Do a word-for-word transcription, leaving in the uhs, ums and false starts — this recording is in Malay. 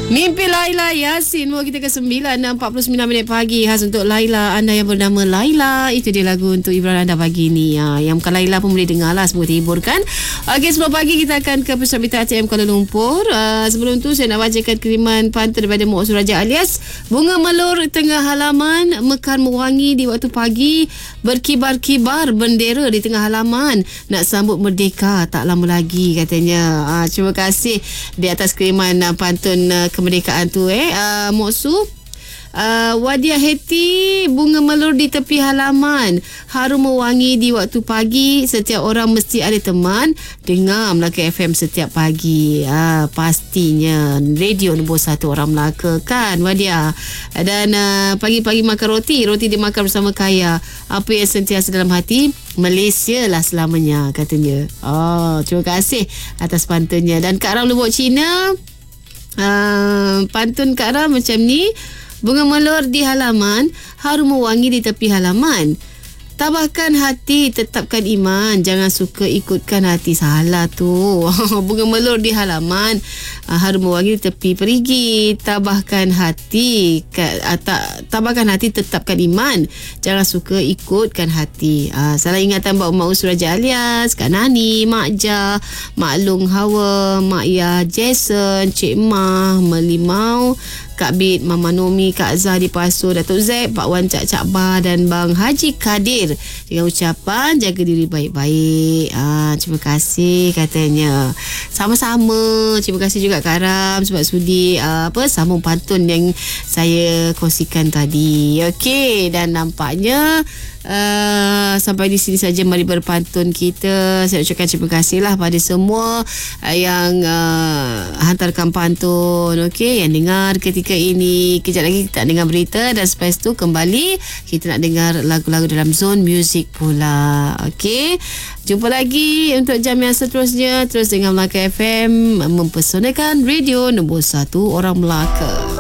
Mimpi Laila Yasin. Buat kita ke sembilan empat puluh sembilan minit pagi. Khas untuk Laila, anda yang bernama Laila. Itu dia lagu untuk hiburan anda pagi ni. Ha, yang bukan Laila pun boleh dengar lah. Semoga terhiburkan. Okey, sebelum pagi kita akan ke Pusat Berita A T M Kuala Lumpur. uh, Sebelum tu saya nak bacakan kiriman pantun daripada Mok Suraja alias bunga melur tengah halaman, mekar mewangi di waktu pagi, berkibar-kibar bendera di tengah halaman, nak sambut merdeka tak lama lagi, katanya. uh, Terima kasih di atas kiriman uh, pantun uh, kemerdekaan tu eh uh, Mok Su. Uh, Wadia Heti, bunga melur di tepi halaman, harum mewangi di waktu pagi, setiap orang mesti ada teman, dengar Melaka F M setiap pagi. uh, Pastinya radio nombor satu orang Melaka kan, Wadia. Dan uh, pagi-pagi makan roti, roti dimakan bersama kaya, apa yang sentiasa dalam hati, Malaysia lah selamanya, katanya. Oh, terima kasih atas pantunnya. Dan Kak Ram Lubuk Cina, uh, pantun Kak Ram macam ni. Bunga melur di halaman, harum mewangi di tepi halaman, tabahkan hati, tetapkan iman, jangan suka ikutkan hati. Salah tu. Bunga melur di halaman, harum mewangi di tepi perigi, tabahkan hati, tabahkan hati, tetapkan iman, jangan suka ikutkan hati. Ah, salah ingatan Mbak Mak Suraja alias Kak Nani, Mak Ja, Mak Long Hawa, Mak Ya Jason, Cik Mah Melimau, Kak Bit, Mama Nomi, Kak Zah di Pasu, Datuk Z, Pak Wan Cak Cak Bah dan Bang Haji Kadir, dengan ucapan jaga diri baik-baik. Ah, terima kasih, katanya. Sama-sama. Terima kasih juga Kak Ram sebab sudi ah, apa sambung pantun yang saya kongsikan tadi. Okey, dan nampaknya Uh, sampai di sini saja mari berpantun kita. Saya ucapkan terima kasihlah pada semua uh, yang uh, hantarkan pantun, okey, yang dengar ketika ini. Kejap lagi kita nak dengar berita dan selepas tu kembali kita nak dengar lagu-lagu dalam Zone Music pula. Okey, jumpa lagi untuk jam yang seterusnya. Terus dengan Melaka F M, mempesonakan radio nombor satu orang Melaka.